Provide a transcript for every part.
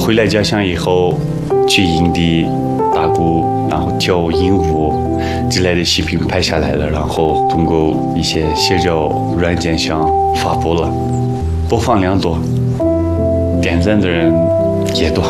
回来家乡以后，去营地打鼓，然后跳鹦鹉之类的视频拍下来了，然后通过一些写照软件上发布了，播放量多，点赞的人也多。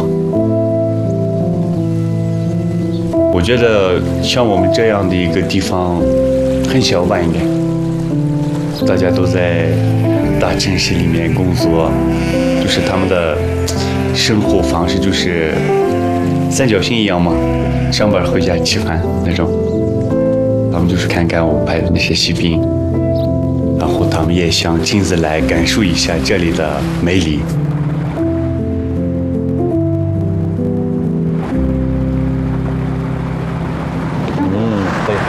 我觉得像我们这样的一个地方很小吧，应该大家都在大城市里面工作，就是他们的生活方式就是三角形一样嘛，上班回家吃饭那种。他们就是看看我拍的那些视频，然后他们也想亲自来感受一下这里的美丽。 对。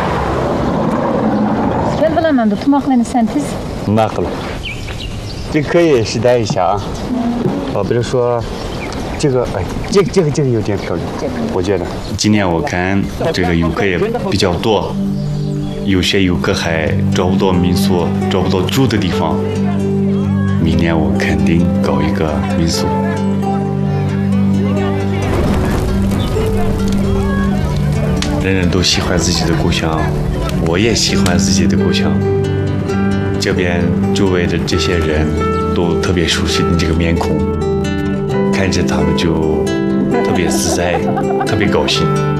Gel bilaman, tutmoqlarni sen tez. Maqul. 这可以试戴一下啊。比如说这个，这个有点漂亮，我觉得。今年我看这个游客也比较多，有些游客还找不到民宿，找不到住的地方。明年我肯定搞一个民宿。人人都喜欢自己的故乡，我也喜欢自己的故乡。这边周围的这些人都特别熟悉你这个面孔，看着他们就特别自在，特别高兴。